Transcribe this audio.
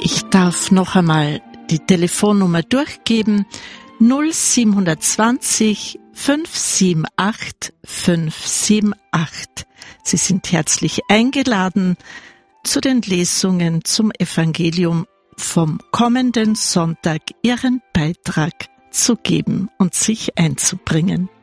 Ich darf noch einmal die Telefonnummer durchgeben: 0720 578 578. Sie sind herzlich eingeladen, zu den Lesungen zum Evangelium vom kommenden Sonntag Ihren Beitrag zu geben und sich einzubringen.